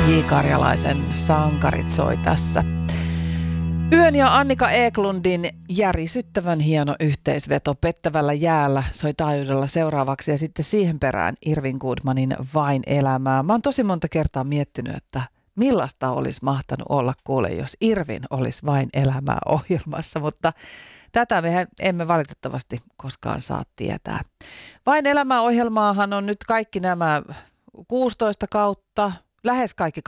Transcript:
J. Karjalaisen Sankarit soi tässä. Yön ja Annika Eklundin järisyttävän hieno yhteisveto Pettävällä jäällä soi taajuudella seuraavaksi ja sitten siihen perään Irvin Goodmanin Vain elämää. Mä oon tosi monta kertaa miettinyt, että millaista olisi mahtanut olla kuule, jos Irvin olisi Vain elämää -ohjelmassa, mutta tätä me emme valitettavasti koskaan saa tietää. Vain elämää -ohjelmaahan on nyt kaikki nämä 16 kautta, lähes kaikki